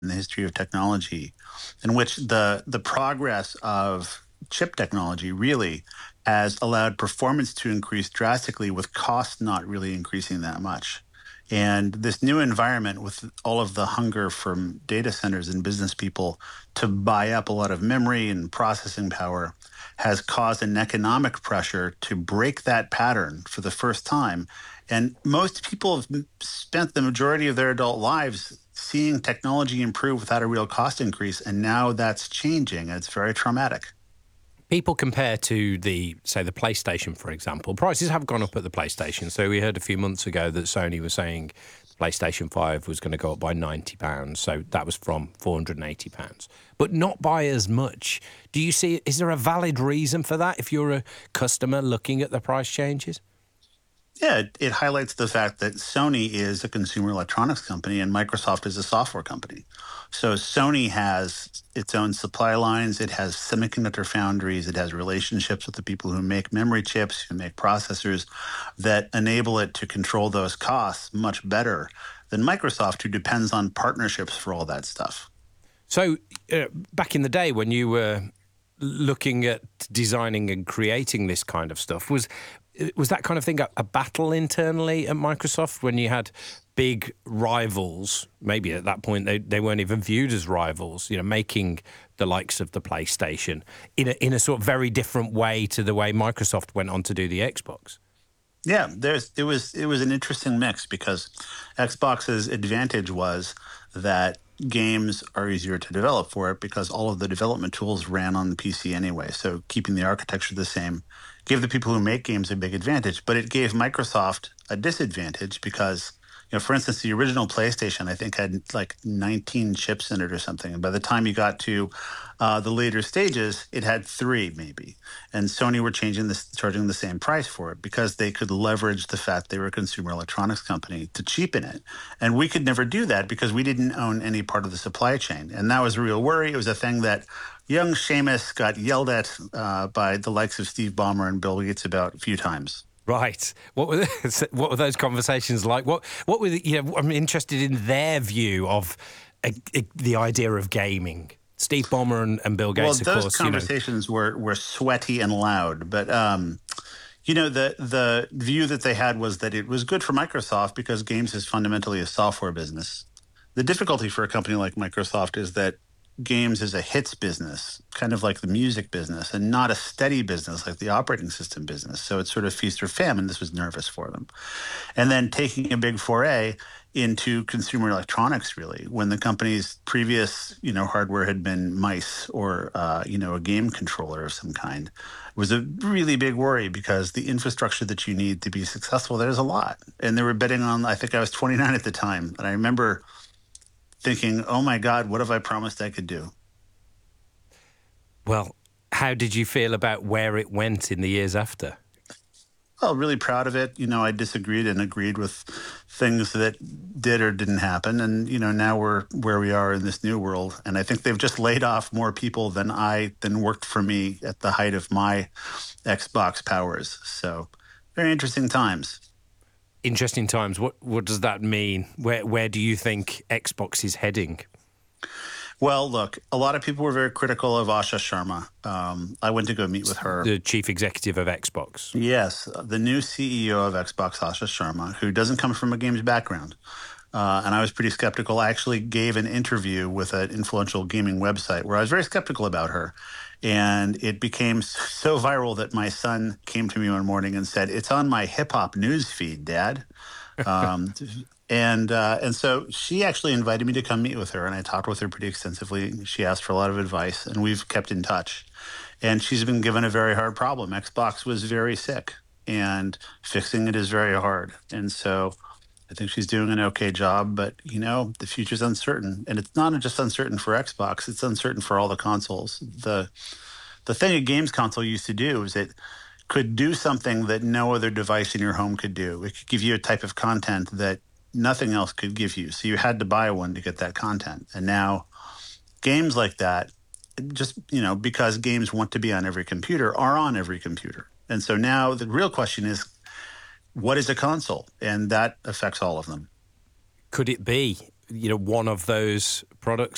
in the history of technology, in which the progress of chip technology really has allowed performance to increase drastically with cost not really increasing that much. And this new environment with all of the hunger from data centers and business people to buy up a lot of memory and processing power has caused an economic pressure to break that pattern for the first time. And most people have spent the majority of their adult lives seeing technology improve without a real cost increase. And now that's changing. And it's very traumatic. People compare to say the PlayStation, for example. Prices have gone up at the PlayStation. So we heard a few months ago that Sony was saying the PlayStation 5 was going to go up by £90. So that was from £480, but not by as much. Do you see, is there a valid reason for that if you're a customer looking at the price changes? Yeah, it highlights the fact that Sony is a consumer electronics company and Microsoft is a software company. So Sony has its own supply lines, it has semiconductor foundries, it has relationships with the people who make memory chips, who make processors that enable it to control those costs much better than Microsoft, who depends on partnerships for all that stuff. So back in the day when you were looking at designing and creating this kind of stuff, was that kind of thing a battle internally at Microsoft when you had big rivals? Maybe at that point they weren't even viewed as rivals, making the likes of the PlayStation in a sort of very different way to the way Microsoft went on to do the Xbox. Yeah, it was an interesting mix because Xbox's advantage was that games are easier to develop for it because all of the development tools ran on the PC anyway. So keeping the architecture the same gave the people who make games a big advantage, but it gave Microsoft a disadvantage because, for instance, the original PlayStation, I think, had like 19 chips in it or something. And by the time you got to the later stages, it had 3 maybe. And Sony were charging the same price for it because they could leverage the fact they were a consumer electronics company to cheapen it. And we could never do that because we didn't own any part of the supply chain. And that was a real worry. It was a thing that young Seamus got yelled at by the likes of Steve Ballmer and Bill Gates about a few times. Right. What were those conversations like? What were I'm interested in their view of the idea of gaming. Steve Ballmer and Bill Gates, well, of course. Those conversations were sweaty and loud, but the view that they had was that it was good for Microsoft because games is fundamentally a software business. The difficulty for a company like Microsoft is that games is a hits business, kind of like the music business, and not a steady business like the operating system business. So it's sort of feast or famine. This was nervous for them. And then taking a big foray into consumer electronics, really, when the company's previous, hardware had been mice or, a game controller of some kind, was a really big worry because the infrastructure that you need to be successful, there's a lot. And they were betting on, I think I was 29 at the time, and I remember thinking, oh my God, what have I promised I could do? Well, how did you feel about where it went in the years after? Well, really proud of it. I disagreed and agreed with things that did or didn't happen. And, now we're where we are in this new world. And I think they've just laid off more people than worked for me at the height of my Xbox powers. So very interesting times. Interesting times. What does that mean? Where do you think Xbox is heading? Well, look, a lot of people were very critical of Asha Sharma. I went to go meet with her. The chief executive of Xbox. Yes, the new CEO of Xbox, Asha Sharma, who doesn't come from a games background. And I was pretty skeptical. I actually gave an interview with an influential gaming website where I was very skeptical about her. And it became so viral that my son came to me one morning and said, "It's on my hip hop news feed, Dad." And so she actually invited me to come meet with her, and I talked with her pretty extensively. She asked for a lot of advice, and we've kept in touch. And she's been given a very hard problem. Xbox was very sick, and fixing it is very hard. And so I think she's doing an okay job, but, the future's uncertain. And it's not just uncertain for Xbox, it's uncertain for all the consoles. The thing a games console used to do is it could do something that no other device in your home could do. It could give you a type of content that nothing else could give you. So you had to buy one to get that content. And now games like that, just, because games want to be on every computer, are on every computer. And so now the real question is, what is a console? And that affects all of them. Could it be, one of those products